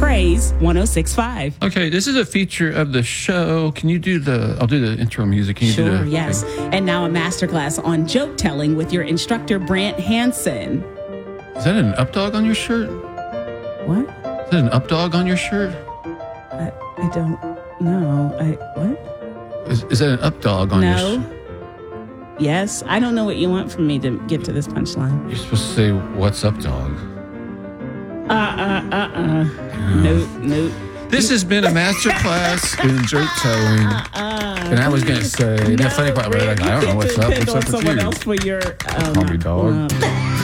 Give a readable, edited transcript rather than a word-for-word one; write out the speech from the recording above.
Praise 106.5. Okay, this is a feature of the show. Can you do I'll do the intro music. Can you do Sure, the yes. And now a masterclass on joke telling with your instructor, Brant Hansen. Is that an up dog on your shirt? What? Is that an up dog on your shirt? I don't know. What? Is that an up dog on your shirt? No. Yes. I don't know what you want from me to get to this punchline. You're supposed to say, "What's up, dog?" Nope. This has been a master class in joke telling. And I was going to say, the funny part, I don't know what's up. What's up with you? Someone else for your Call me dog.